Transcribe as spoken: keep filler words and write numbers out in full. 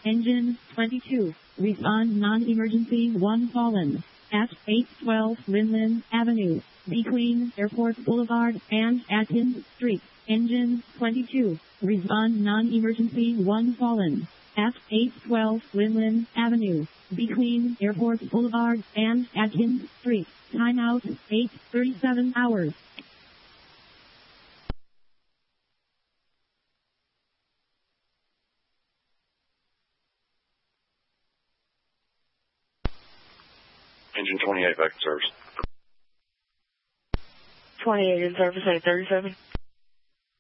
Engine twenty-two. Respond non-emergency one fallen. At eight twelve Linlin Avenue, between Airport Boulevard and Atkins Street. Engine twenty-two. Respond non-emergency one fallen. At eight twelve Linlin Avenue, between Airport Boulevard and Atkins Street. Timeout eight thirty-seven hours. Engine twenty-eight back in service. twenty-eight in service, eight thirty-seven.